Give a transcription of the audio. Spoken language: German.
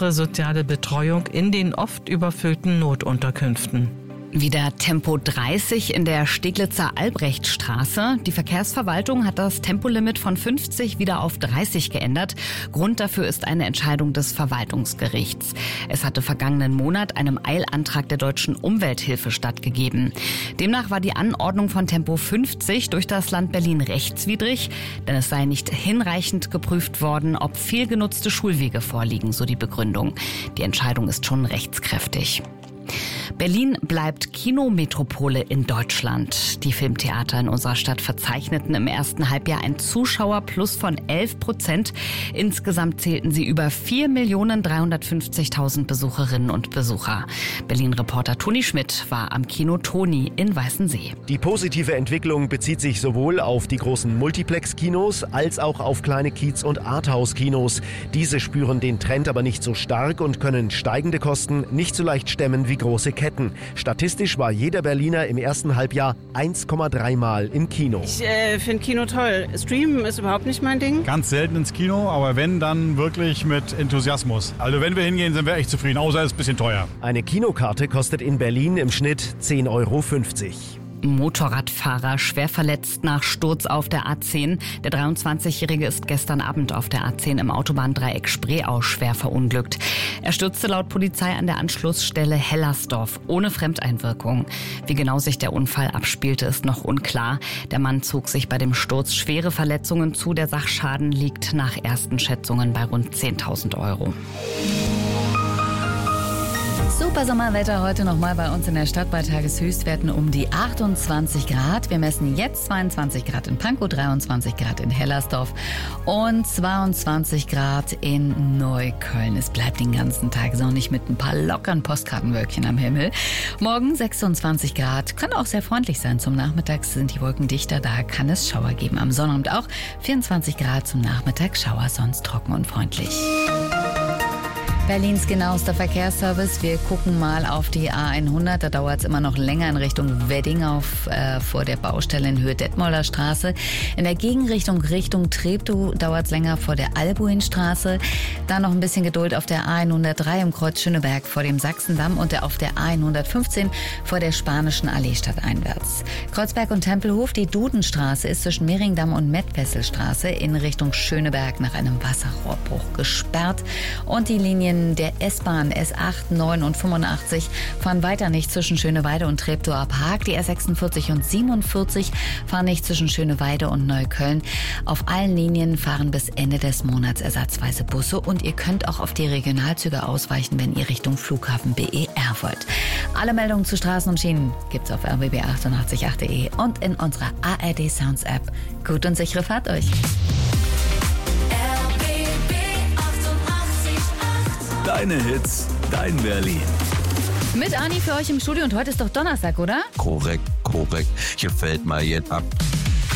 bessere soziale Betreuung in den oft überfüllten Notunterkünften. Wieder Tempo 30 in der Steglitzer Albrechtstraße. Die Verkehrsverwaltung hat das Tempolimit von 50 wieder auf 30 geändert. Grund dafür ist eine Entscheidung des Verwaltungsgerichts. Es hatte vergangenen Monat einem Eilantrag der Deutschen Umwelthilfe stattgegeben. Demnach war die Anordnung von Tempo 50 durch das Land Berlin rechtswidrig, denn es sei nicht hinreichend geprüft worden, ob viel genutzte Schulwege vorliegen, so die Begründung. Die Entscheidung ist schon rechtskräftig. Berlin bleibt Kinometropole in Deutschland. Die Filmtheater in unserer Stadt verzeichneten im ersten Halbjahr ein Zuschauerplus von 11%. Insgesamt zählten sie über 4.350.000 Besucherinnen und Besucher. Berlin-Reporter Toni Schmidt war am Kino Toni in Weißensee. Die positive Entwicklung bezieht sich sowohl auf die großen Multiplex-Kinos als auch auf kleine Kiez- und Arthouse-Kinos. Diese spüren den Trend aber nicht so stark und können steigende Kosten nicht so leicht stemmen wie große Ketten. Statistisch war jeder Berliner im ersten Halbjahr 1,3 Mal im Kino. Ich finde Kino toll. Streamen ist überhaupt nicht mein Ding. Ganz selten ins Kino, aber wenn, dann wirklich mit Enthusiasmus. Also wenn wir hingehen, sind wir echt zufrieden, außer es ist ein bisschen teuer. Eine Kinokarte kostet in Berlin im Schnitt 10,50 Euro. Motorradfahrer schwer verletzt nach Sturz auf der A10. Der 23-Jährige ist gestern Abend auf der A10 im Autobahndreieck Spreeau schwer verunglückt. Er stürzte laut Polizei an der Anschlussstelle Hellersdorf ohne Fremdeinwirkung. Wie genau sich der Unfall abspielte, ist noch unklar. Der Mann zog sich bei dem Sturz schwere Verletzungen zu. Der Sachschaden liegt nach ersten Schätzungen bei rund 10.000 Euro. Super Sommerwetter heute nochmal bei uns in der Stadt bei Tageshöchstwerten um die 28 Grad. Wir messen jetzt 22 Grad in Pankow, 23 Grad in Hellersdorf und 22 Grad in Neukölln. Es bleibt den ganzen Tag sonnig mit ein paar lockeren Postkartenwölkchen am Himmel. Morgen 26 Grad, kann auch sehr freundlich sein. Zum Nachmittag sind die Wolken dichter, da kann es Schauer geben. Am Sonnabend auch 24 Grad, zum Nachmittag Schauer, sonst trocken und freundlich. Berlins genauester Verkehrsservice. Wir gucken mal auf die A100. Da dauert es immer noch länger in Richtung Wedding vor der Baustelle in Höhe Detmolder Straße. In der Gegenrichtung Richtung Treptow dauert es länger vor der Albuinstraße. Dann noch ein bisschen Geduld auf der A103 im Kreuz Schöneberg vor dem Sachsendamm und auf der A115 vor der Spanischen Allee stadteinwärts. Kreuzberg und Tempelhof. Die Dudenstraße ist zwischen Mehringdamm und Mettwesselstraße in Richtung Schöneberg nach einem Wasserrohrbruch gesperrt. Und die Linien der S-Bahn S8, 9 und 85 fahren weiter nicht zwischen Schöneweide und Treptower Park. Die S46 und 47 fahren nicht zwischen Schöneweide und Neukölln. Auf allen Linien fahren bis Ende des Monats ersatzweise Busse und ihr könnt auch auf die Regionalzüge ausweichen, wenn ihr Richtung Flughafen BER wollt. Alle Meldungen zu Straßen und Schienen gibt's auf rbb888.de und in unserer ARD Sounds App. Gut und sichere Fahrt euch. Deine Hits, dein Berlin. Mit Ani für euch im Studio und heute ist doch Donnerstag, oder? Korrekt. Hier fällt mal jetzt ab.